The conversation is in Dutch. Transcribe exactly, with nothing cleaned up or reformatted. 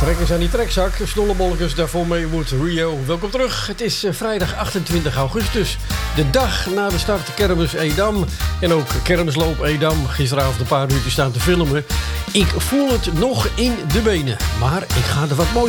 Trekkers aan die trekzak, snollebolletjes, daarvoor mee moet Rio. Welkom terug. Het is uh, vrijdag achtentwintig augustus. De dag na de start Kermis Edam. En ook Kermisloop Edam. Gisteravond een paar uurtjes staan te filmen. Ik voel het nog in de benen. Maar ik ga er wat moois